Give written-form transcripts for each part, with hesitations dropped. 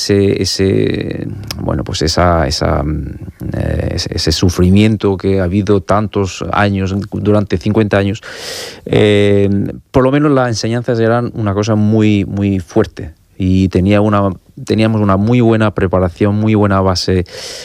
bueno, pues ese sufrimiento que ha habido tantos años, durante 50 años, por lo menos las enseñanzas eran una cosa muy, muy fuerte. Y teníamos una muy buena preparación, muy buena base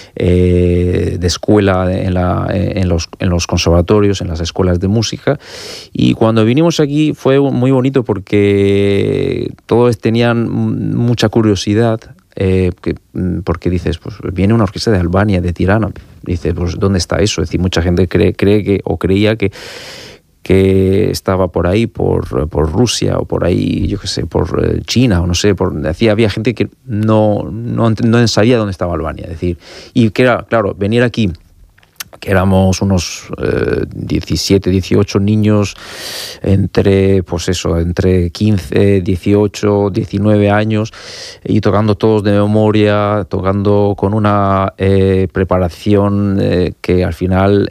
de escuela en los conservatorios, en las escuelas de música. Y cuando vinimos aquí fue muy bonito porque todos tenían mucha curiosidad, porque dices, pues viene una orquesta de Albania, de Tirana. Dices, pues ¿dónde está eso? Es decir, mucha gente creía que estaba por ahí, por Rusia, o por ahí, yo qué sé, por China, o no sé, había gente que no sabía dónde estaba Albania. Es decir, y que era, claro, venir aquí, que éramos unos 17, 18 niños entre 15, 18, 19 años, y tocando todos de memoria, tocando con una preparación que al final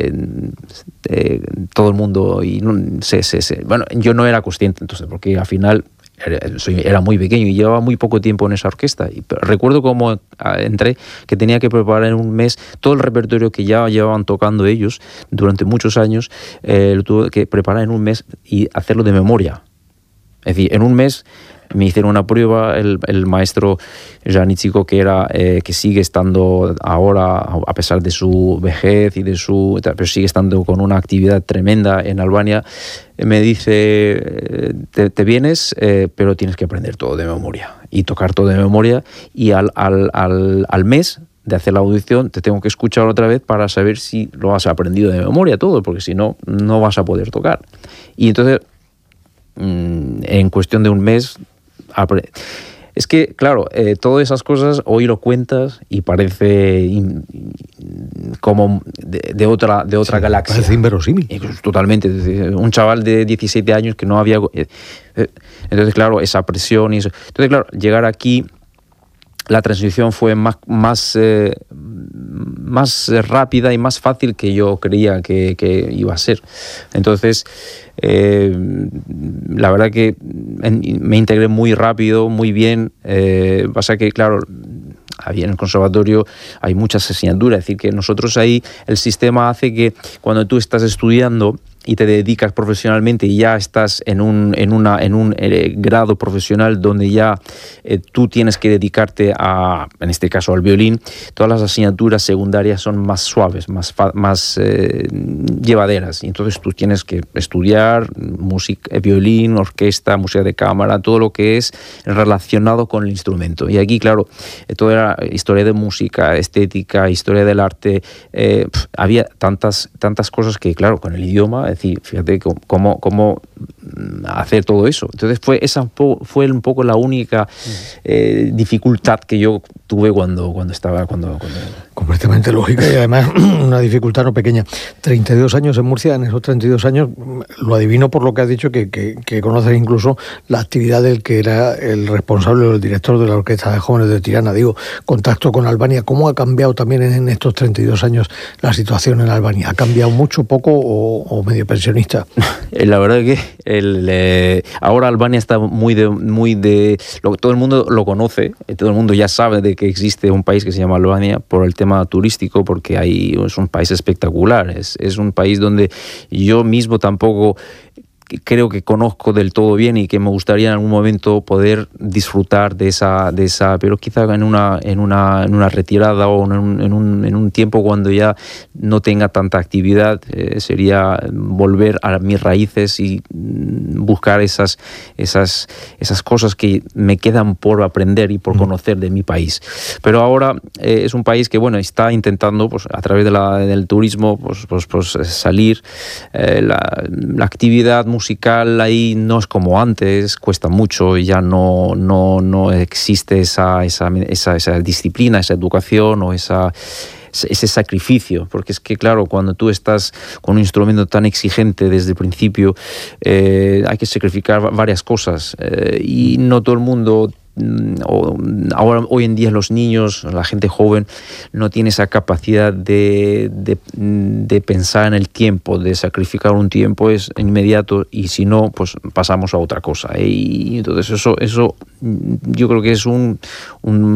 todo el mundo, bueno, yo no era consciente entonces, porque al final era muy pequeño y llevaba muy poco tiempo en esa orquesta. Y recuerdo cómo entré, que tenía que preparar en un mes todo el repertorio que ya llevaban tocando ellos durante muchos años. Lo tuve que preparar en un mes y hacerlo de memoria. Es decir, en un mes me hicieron una prueba, el maestro Janiciko, que sigue estando ahora, a pesar de su vejez pero sigue estando con una actividad tremenda en Albania. Me dice, te vienes, pero tienes que aprender todo de memoria y tocar todo de memoria, y al mes de hacer la audición te tengo que escuchar otra vez para saber si lo has aprendido de memoria todo, porque si no, no vas a poder tocar. Y entonces, en cuestión de un mes, es que, claro, todas esas cosas hoy lo cuentas y parece como de otra galaxia. Parece inverosímil. Totalmente. Un chaval de 17 años que no había... Entonces, claro, esa presión y eso. Entonces, claro, llegar aquí, la transición fue más rápida y más fácil que yo creía que iba a ser. Entonces, la verdad que me integré muy rápido, muy bien. Pasa que, claro, en el conservatorio hay muchas asignaturas, es decir, que nosotros ahí el sistema hace que cuando tú estás estudiando y te dedicas profesionalmente y ya estás en un grado profesional donde ya tú tienes que dedicarte en este caso al violín, todas las asignaturas secundarias son más suaves, más llevaderas, y entonces tú tienes que estudiar música, violín, orquesta, música de cámara, todo lo que es relacionado con el instrumento. Y aquí, claro, todo era historia de música, estética, historia del arte, había tantas cosas que, claro, con el idioma, es decir, fíjate cómo hacer todo eso. Entonces fue un poco la única dificultad que yo tuve cuando estaba... Completamente lógica, y además una dificultad no pequeña. 32 años en Murcia, en esos 32 años, lo adivino por lo que has dicho, que conoces incluso la actividad del que era el responsable o el director de la Orquesta de Jóvenes de Tirana. Digo, contacto con Albania. ¿Cómo ha cambiado también en estos 32 años la situación en Albania? ¿Ha cambiado mucho, poco o medio pensionista? La verdad es que ahora Albania está todo el mundo lo conoce, todo el mundo ya sabe de que existe un país que se llama Albania por el tema turístico, porque es un país espectacular, es un país donde yo mismo tampoco creo que conozco del todo bien y que me gustaría en algún momento poder disfrutar de esa pero quizá en una retirada o en un tiempo cuando ya no tenga tanta actividad, sería volver a mis raíces y buscar esas cosas que me quedan por aprender y por conocer de mi país. Pero ahora es un país que, bueno, está intentando, pues, a través del turismo, pues salir. La actividad musical ahí no es como antes, cuesta mucho, ya no existe esa disciplina, esa educación o ese sacrificio, porque es que, claro, cuando tú estás con un instrumento tan exigente desde el principio, hay que sacrificar varias cosas, y no todo el mundo... Ahora, hoy en día, los niños, la gente joven, no tiene esa capacidad de pensar en el tiempo, de sacrificar un tiempo es inmediato, y si no, pues pasamos a otra cosa. Y entonces eso yo creo que es un